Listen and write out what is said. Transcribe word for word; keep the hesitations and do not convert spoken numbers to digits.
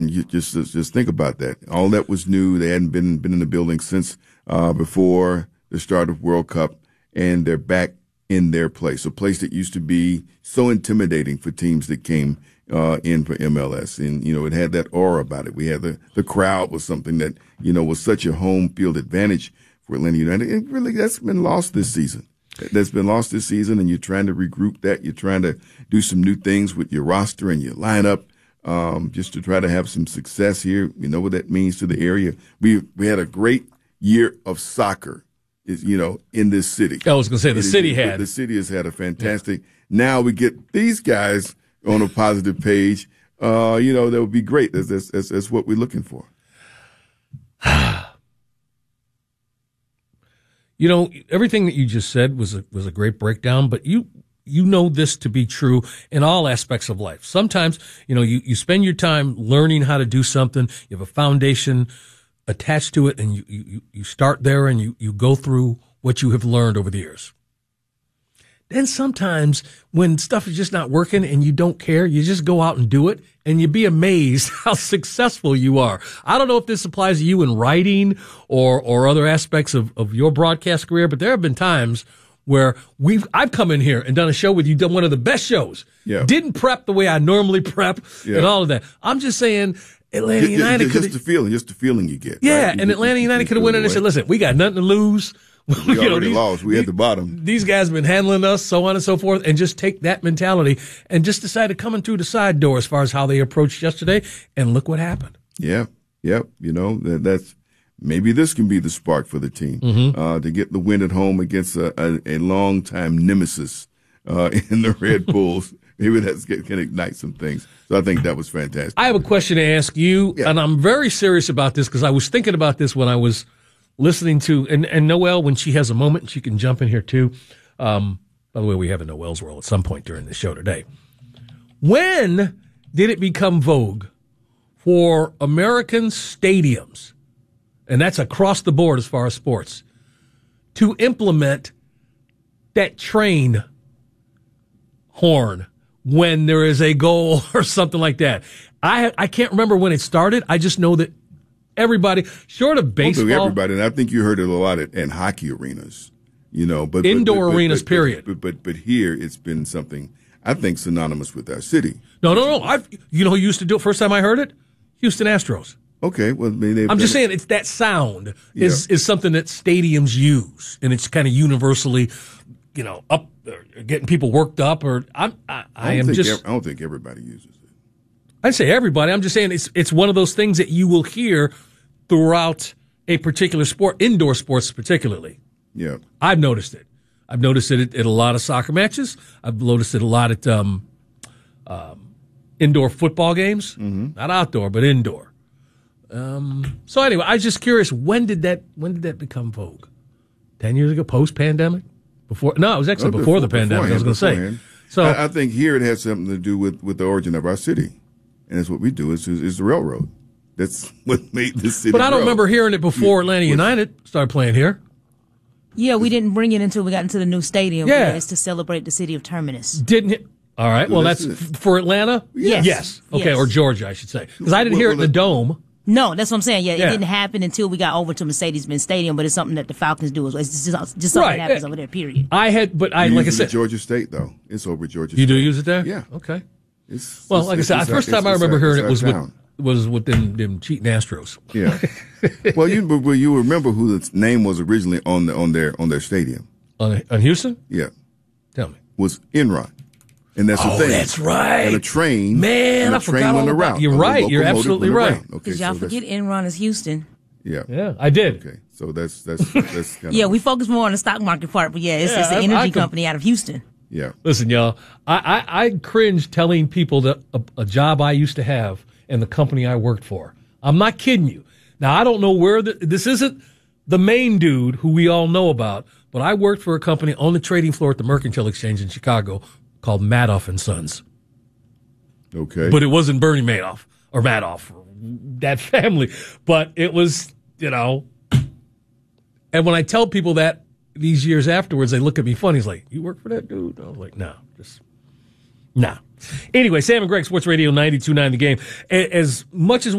You just just think about that. All that was new. They hadn't been been in the building since uh, before the start of World Cup, and they're back in their place, a place that used to be so intimidating for teams that came uh, in for M L S. And, you know, it had that aura about it. We had the, the crowd was something that, you know, was such a home field advantage for Atlanta United. And really, that's been lost this season. That's been lost this season, and you're trying to regroup that. You're trying to do some new things with your roster and your lineup. Um, just to try to have some success here. You know what that means to the area. We we had a great year of soccer, is you know, in this city. I was going to say, the it city is, had. The city has had a fantastic. Yeah. Now we get these guys on a positive page. Uh, you know, that would be great. That's, that's, that's, that's what we're looking for. You know, everything that you just said was a, was a great breakdown, but you You know this to be true in all aspects of life. Sometimes, you know, you, you spend your time learning how to do something. You have a foundation attached to it, and you, you, you start there and you, you go through what you have learned over the years. Then sometimes when stuff is just not working and you don't care, you just go out and do it, and you'd be amazed how successful you are. I don't know if this applies to you in writing or, or other aspects of, of your broadcast career, but there have been times where we've I've come in here and done a show with you, done one of the best shows. Yeah. Didn't prep the way I normally prep yeah. and all of that. I'm just saying Atlanta just, United just, could just the feeling, just the feeling you get. Yeah, right? and you, Atlanta you, United could have went in and said, listen, we got nothing to lose. We you know, already these, lost. We these, at the bottom. These guys have been handling us, so on and so forth, and just take that mentality and just decide to come in through the side door as far as how they approached yesterday, and look what happened. Yeah, yep. You know, that, that's maybe this can be the spark for the team mm-hmm. uh, to get the win at home against a, a, a long-time nemesis uh, in the Red Bulls. Maybe that can ignite some things. So I think that was fantastic. I have a question to ask you, yeah. and I'm very serious about this because I was thinking about this when I was listening to, and, and Noelle, when she has a moment, she can jump in here too. Um, by the way, we have a Noelle's World at some point during the show today. When did it become vogue for American stadiums, and that's across the board as far as sports, to implement that train horn when there is a goal or something like that? I I can't remember when it started. I just know that everybody, short of baseball, everybody, and I think you heard it a lot at, at hockey arenas, you know, but indoor but, but, arenas, but, period. But, but but here it's been something I think synonymous with our city. No, no, no. I've you know who used to do it? First time I heard it, Houston Astros. Okay, well, I mean, I'm just saying it's that sound is yeah. is something that stadiums use, and it's kind of universally, you know, up getting people worked up. Or I'm I, I, I am just ev- I don't think everybody uses it. I say everybody. I'm just saying it's it's one of those things that you will hear throughout a particular sport, indoor sports particularly. Yeah, I've noticed it. I've noticed it at, at a lot of soccer matches. I've noticed it a lot at um, um, indoor football games, mm-hmm. not outdoor, but indoor. Um, so anyway, I was just curious, when did that when did that become vogue? Ten years ago, post pandemic, before? No, it was actually oh, before, before the pandemic. I was going to say. So I, I think here it has something to do with, with the origin of our city, and that's what we do is is the railroad. That's what made this city. But I don't grow. remember hearing it before yeah, Atlanta United started playing here. Yeah, we didn't bring it until we got into the new stadium. Yeah, it's to celebrate the city of Terminus. Didn't it? All right. Well, well that's, that's for Atlanta. Yes. Yes. Okay, yes. or Georgia, I should say, because I didn't well, hear well, it in the dome. No, that's what I'm saying. Yeah, yeah, it didn't happen until we got over to Mercedes-Benz Stadium, but it's something that the Falcons do. It's just, just something right. that happens over there, period. I had, but I, we like I use said. It at Georgia State, though. It's over at Georgia you State. You do use it there? Yeah. Okay. It's, well, it's, like I said, the first time I remember hearing it was with, was with them, them cheating Astros. Yeah. well, you well, you remember who the name was originally on the, on their on their stadium. On, on Houston? Yeah. Tell me. Was Enron. And that's oh, the thing. That's right. And a train. Man, and a I train forgot on the all route. about, You're right. You're absolutely right. Because okay, y'all so forget Enron is Houston. Yeah. Yeah, I did. Okay. So that's that's that's kind yeah, of, we focus more on the stock market part, but yeah, it's, yeah, it's an I, energy I can, company out of Houston. Yeah. Listen, y'all, I, I, I cringe telling people that a, a job I used to have and the company I worked for. I'm not kidding you. Now, I don't know where the, this isn't the main dude who we all know about, but I worked for a company on the trading floor at the Mercantile Exchange in Chicago called Madoff and Sons. Okay. But it wasn't Bernie Madoff or Madoff or that family, but it was, you know, and when I tell people that these years afterwards, they look at me funny. He's like, you work for that dude? I was like, no, just Nah. Anyway, Sam and Greg, Sports Radio ninety-two point nine The Game. As much as we